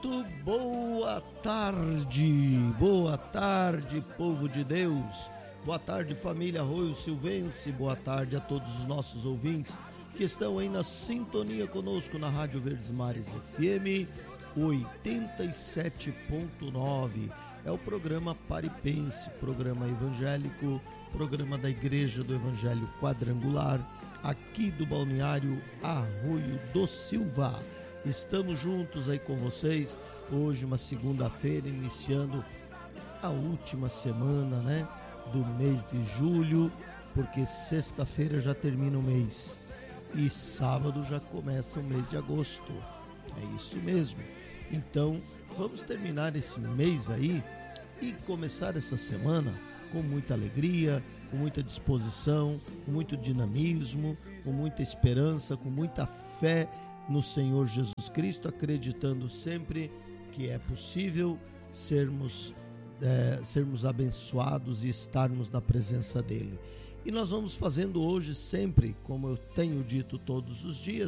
Muito boa tarde, povo de Deus. Boa tarde, família Arroio Silvense. Boa tarde a todos os nossos ouvintes que estão aí na sintonia conosco na Rádio Verdes Mares FM 87.9. É o programa Paripense, programa evangélico, programa da Igreja do Evangelho Quadrangular, aqui do Balneário Arroio do Silva. Estamos juntos aí com vocês, hoje uma segunda-feira, iniciando a última semana, né, do mês de julho, porque sexta-feira já termina o mês e sábado já começa o mês de agosto. É isso mesmo. Então, vamos terminar esse mês aí e começar essa semana com muita alegria, com muita disposição, com muito dinamismo, com muita esperança, com muita fé no Senhor Jesus Cristo, acreditando sempre que é possível sermos abençoados e estarmos na presença dele. E nós vamos fazendo hoje sempre, como eu tenho dito todos os dias,